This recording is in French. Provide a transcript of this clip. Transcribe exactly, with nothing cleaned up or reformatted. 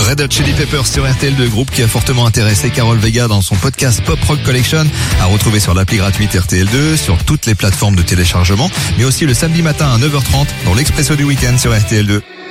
Red Hot Chili Peppers sur R T L deux, groupe qui a fortement intéressé Carol Vega dans son podcast Pop Rock Collection, à retrouver sur l'appli gratuite R T L deux, sur toutes les plateformes de téléchargement, mais aussi le samedi matin à neuf heures trente dans l'Expresso du Week-end sur R T L deux.